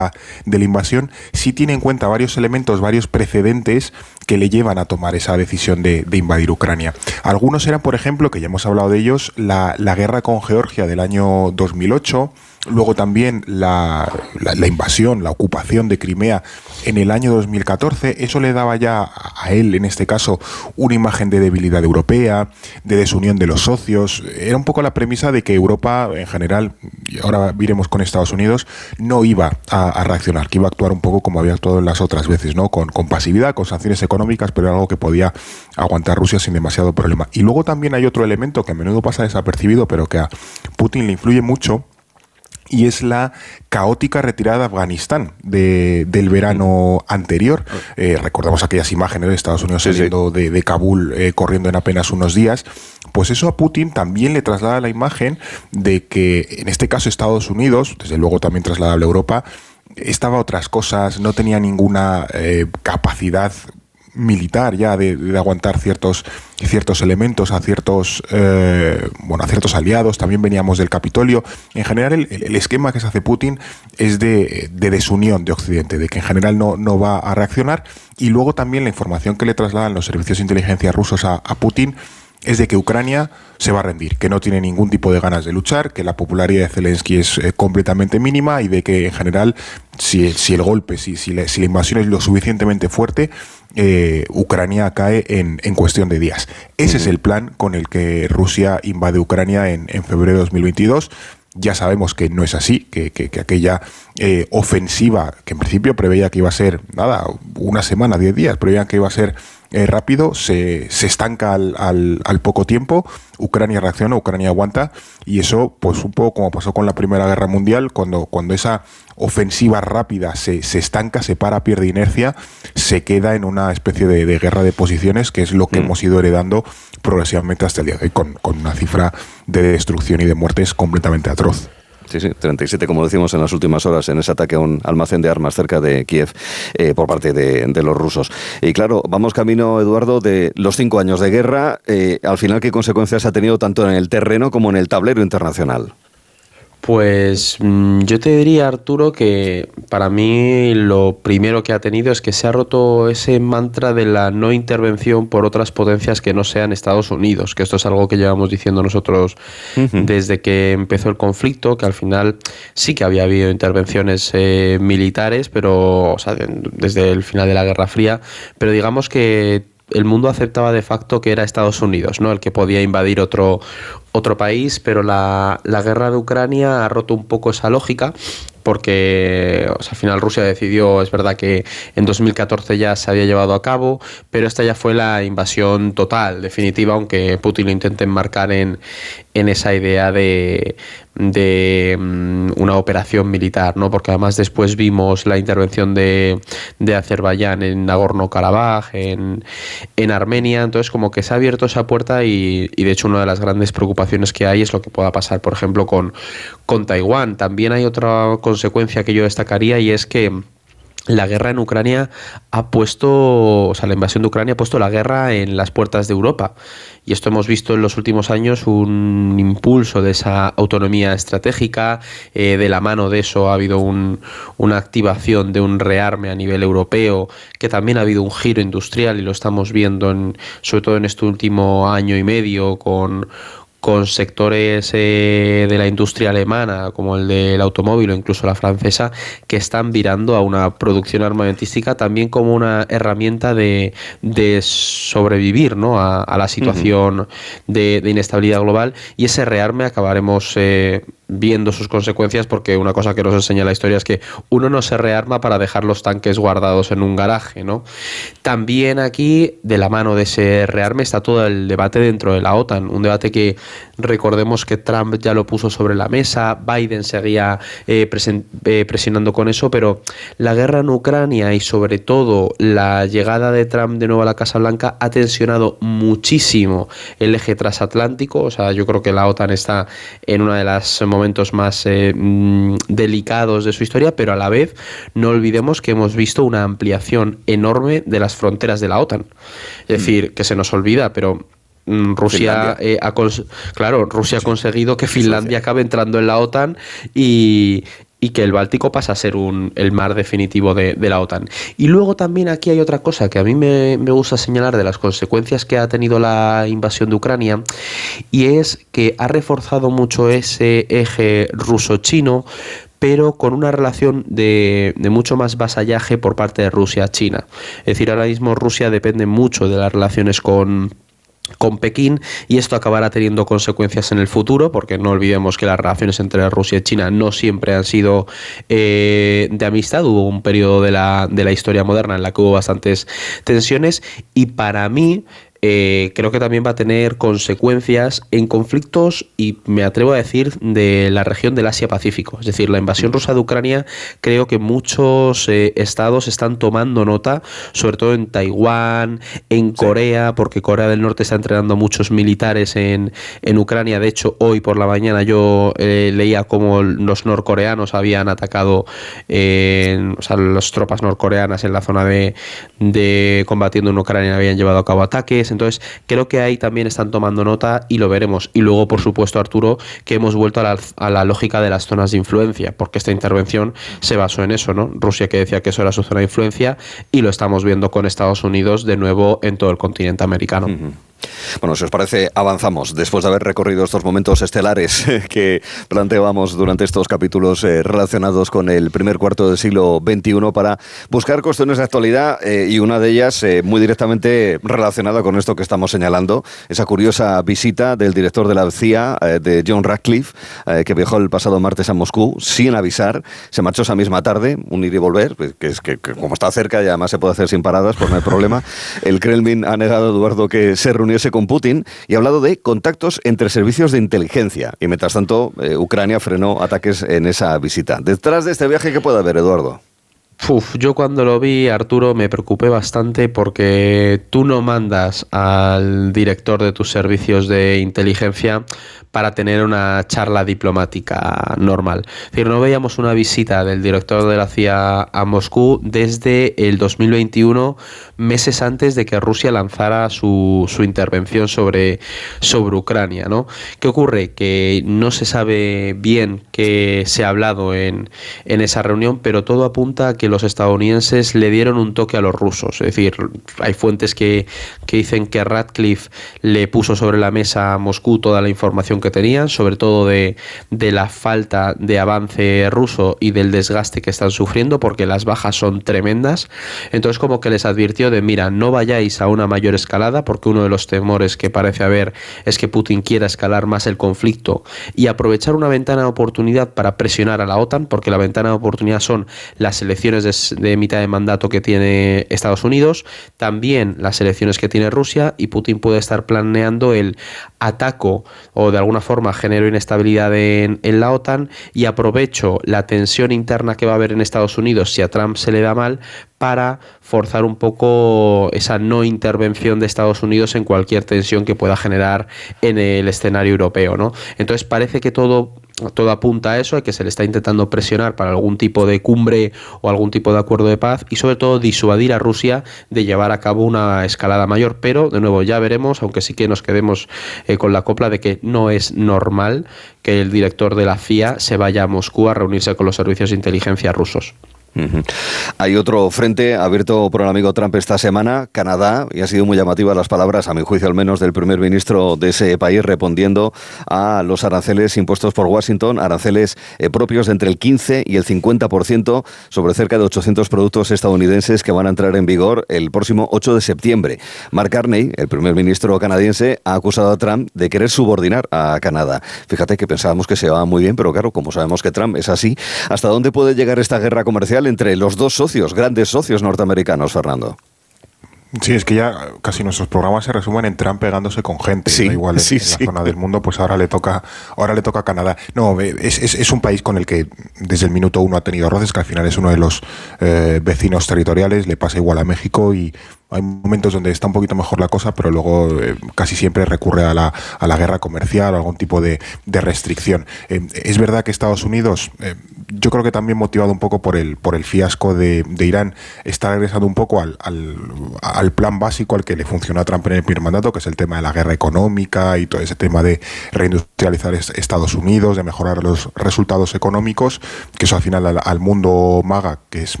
de la invasión, sí tiene en cuenta varios elementos, varios precedentes que le llevan a tomar esa decisión de invadir Ucrania. Algunos eran, por ejemplo, que ya hemos hablado de ellos, la guerra con Georgia del año 2008, luego también la invasión, la ocupación de Crimea en el año 2014. Eso le daba ya a él, en este caso, una imagen de debilidad europea, de desunión de los socios. Era un poco la premisa de que Europa, en general, y ahora iremos con Estados Unidos, no iba a reaccionar, que iba a actuar un poco como había actuado en las otras veces, ¿no? Con pasividad, con sanciones económicas, pero era algo que podía aguantar Rusia sin demasiado problema. Y luego también hay otro elemento que a menudo pasa desapercibido, pero que a Putin le influye mucho, y es la caótica retirada de Afganistán del verano anterior. Recordamos aquellas imágenes de Estados Unidos saliendo de Kabul, corriendo en apenas unos días. Pues eso a Putin también le traslada la imagen de que, en este caso, Estados Unidos, desde luego también trasladable a Europa, estaba a otras cosas, no tenía ninguna capacidad militar ya de aguantar ciertos elementos a ciertos aliados. También veníamos del Capitolio. En general el esquema que se hace Putin es de desunión de Occidente, de que en general no va a reaccionar. Y luego también la información que le trasladan los servicios de inteligencia rusos a Putin es de que Ucrania se va a rendir, que no tiene ningún tipo de ganas de luchar, que la popularidad de Zelensky es completamente mínima, y de que en general si el golpe, si la invasión es lo suficientemente fuerte, Ucrania cae en cuestión de días. Ese es el plan con el que Rusia invade Ucrania en febrero de 2022. Ya sabemos que no es así, que aquella ofensiva, que en principio preveía que iba a ser, una semana, 10 días, preveían que iba a ser rápido, se estanca al poco tiempo. Ucrania reacciona, Ucrania aguanta, y eso, pues un poco como pasó con la Primera Guerra Mundial, cuando esa ofensiva rápida se estanca, se para, pierde inercia, se queda en una especie de guerra de posiciones, que es lo que hemos ido heredando progresivamente hasta el día de hoy, con una cifra de destrucción y de muertes completamente atroz. Sí, 37, como decimos en las últimas horas, en ese ataque a un almacén de armas cerca de Kiev por parte de los rusos. Y claro, vamos camino, Eduardo, de los 5 años de guerra. Al final, ¿qué consecuencias ha tenido tanto en el terreno como en el tablero internacional? Pues yo te diría, Arturo, que para mí lo primero que ha tenido es que se ha roto ese mantra de la no intervención por otras potencias que no sean Estados Unidos, que esto es algo que llevamos diciendo nosotros desde que empezó el conflicto, que al final sí que había habido intervenciones militares, pero desde el final de la Guerra Fría, pero digamos que el mundo aceptaba de facto que era Estados Unidos, ¿no?, el que podía invadir otro país, pero la guerra de Ucrania ha roto un poco esa lógica, porque al final Rusia decidió, es verdad que en 2014 ya se había llevado a cabo, pero esta ya fue la invasión total, definitiva, aunque Putin lo intente enmarcar en esa idea de una operación militar, ¿no? Porque además después vimos la intervención de Azerbaiyán en Nagorno-Karabaj, en Armenia. Entonces como que se ha abierto esa puerta, y de hecho una de las grandes preocupaciones que hay es lo que pueda pasar, por ejemplo, con Taiwán. También hay otra consecuencia que yo destacaría, y es que la guerra en Ucrania la invasión de Ucrania ha puesto la guerra en las puertas de Europa. Y esto hemos visto en los últimos años un impulso de esa autonomía estratégica. De la mano de eso ha habido una activación de un rearme a nivel europeo, que también ha habido un giro industrial, y lo estamos viendo sobre todo en este último año y medio, con sectores de la industria alemana, como el del automóvil o incluso la francesa, que están virando a una producción armamentística también como una herramienta de sobrevivir, ¿no?, a la situación de inestabilidad global. Y ese rearme acabaremos viendo sus consecuencias, porque una cosa que nos enseña la historia es que uno no se rearma para dejar los tanques guardados en un garaje, ¿no? También aquí, de la mano de ese rearme, está todo el debate dentro de la OTAN, un debate que recordemos que Trump ya lo puso sobre la mesa, Biden seguía presionando con eso, pero la guerra en Ucrania y sobre todo la llegada de Trump de nuevo a la Casa Blanca ha tensionado muchísimo el eje transatlántico. O sea, yo creo que la OTAN está en uno de los momentos más delicados de su historia, pero a la vez no olvidemos que hemos visto una ampliación enorme de las fronteras de la OTAN. Es decir, que se nos olvida, pero Rusia ha conseguido que Finlandia acabe entrando en la OTAN, y y que el Báltico pasa a ser el mar definitivo de la OTAN. Y luego también aquí hay otra cosa que a mí me gusta señalar de las consecuencias que ha tenido la invasión de Ucrania, y es que ha reforzado mucho ese eje ruso-chino, pero con una relación de mucho más vasallaje por parte de Rusia a China. Es decir, ahora mismo Rusia depende mucho de las relaciones con Pekín, y esto acabará teniendo consecuencias en el futuro, porque no olvidemos que las relaciones entre Rusia y China no siempre han sido de amistad. Hubo un periodo de la historia moderna en la que hubo bastantes tensiones, y para mí creo que también va a tener consecuencias en conflictos, y me atrevo a decir, de la región del Asia-Pacífico. Es decir, la invasión rusa de Ucrania, creo que muchos estados están tomando nota, sobre todo en Taiwán, en Corea, porque Corea del Norte está entrenando muchos militares en Ucrania. De hecho, hoy por la mañana yo leía cómo los norcoreanos habían atacado, o sea, las tropas norcoreanas en la zona de combatiendo en Ucrania habían llevado a cabo ataques. Entonces creo que ahí también están tomando nota, y lo veremos. Y luego, por supuesto, Arturo, que hemos vuelto a la lógica de las zonas de influencia, porque esta intervención se basó en eso, ¿no? Rusia, que decía que eso era su zona de influencia, y lo estamos viendo con Estados Unidos de nuevo en todo el continente americano. Bueno, si os parece, avanzamos después de haber recorrido estos momentos estelares que planteábamos durante estos capítulos relacionados con el primer cuarto del siglo XXI, para buscar cuestiones de actualidad, y una de ellas muy directamente relacionada con esto que estamos señalando, esa curiosa visita del director de la CIA, de John Ratcliffe, que viajó el pasado martes a Moscú sin avisar. Se marchó esa misma tarde, un ir y volver, que como está cerca y además se puede hacer sin paradas, pues no hay problema. El Kremlin ha negado, Eduardo, que se reuniese con Putin, y ha hablado de contactos entre servicios de inteligencia. Y mientras tanto, Ucrania frenó ataques en esa visita. Detrás de este viaje, ¿qué puede haber, Eduardo? Yo cuando lo vi, Arturo, me preocupé bastante, porque tú no mandas al director de tus servicios de inteligencia para tener una charla diplomática normal. Es decir, no veíamos una visita del director de la CIA a Moscú desde el 2021, meses antes de que Rusia lanzara su intervención sobre Ucrania, ¿no? ¿Qué ocurre? Que no se sabe bien qué se ha hablado en esa reunión, pero todo apunta a que los estadounidenses le dieron un toque a los rusos. Es decir, hay fuentes que dicen que Ratcliffe le puso sobre la mesa a Moscú toda la información que tenían, sobre todo de la falta de avance ruso y del desgaste que están sufriendo, porque las bajas son tremendas. Entonces, como que les advirtió de: mira, no vayáis a una mayor escalada, porque uno de los temores que parece haber es que Putin quiera escalar más el conflicto y aprovechar una ventana de oportunidad para presionar a la OTAN, porque la ventana de oportunidad son las elecciones de mitad de mandato que tiene Estados Unidos, también las elecciones que tiene Rusia, y Putin puede estar planeando el ataco, o de alguna forma genero inestabilidad en la OTAN, y aprovecho la tensión interna que va a haber en Estados Unidos si a Trump se le da mal, para forzar un poco esa no intervención de Estados Unidos en cualquier tensión que pueda generar en el escenario europeo, ¿no? Entonces parece que todo apunta a eso, a que se le está intentando presionar para algún tipo de cumbre o algún tipo de acuerdo de paz, y sobre todo disuadir a Rusia de llevar a cabo una escalada mayor. Pero de nuevo ya veremos, aunque sí que nos quedemos con la copla de que no es normal que el director de la CIA se vaya a Moscú a reunirse con los servicios de inteligencia rusos. Hay otro frente abierto por el amigo Trump esta semana, Canadá, y ha sido muy llamativa las palabras, a mi juicio al menos, del primer ministro de ese país, respondiendo a los aranceles impuestos por Washington, aranceles propios de entre el 15 y el 50% sobre cerca de 800 productos estadounidenses que van a entrar en vigor el próximo 8 de septiembre. Mark Carney, el primer ministro canadiense, ha acusado a Trump de querer subordinar a Canadá. Fíjate que pensábamos que se va muy bien, pero claro, como sabemos que Trump es así, ¿hasta dónde puede llegar esta guerra comercial entre los dos socios, grandes socios norteamericanos, Fernando? Sí, es que ya casi nuestros programas se resumen en Trump pegándose con gente. Sí, da igual en la zona del mundo, pues ahora le toca a Canadá. No, es un país con el que desde el minuto uno ha tenido roces, que al final es uno de los vecinos territoriales, le pasa igual a México, y Hay momentos donde está un poquito mejor la cosa, pero luego casi siempre recurre a la guerra comercial o algún tipo de restricción. Es verdad que Estados Unidos, yo creo que también motivado un poco por el fiasco de Irán, está regresando un poco al plan básico al que le funcionó a Trump en el primer mandato, que es el tema de la guerra económica y todo ese tema de reindustrializar Estados Unidos, de mejorar los resultados económicos, que eso al final al mundo MAGA, que es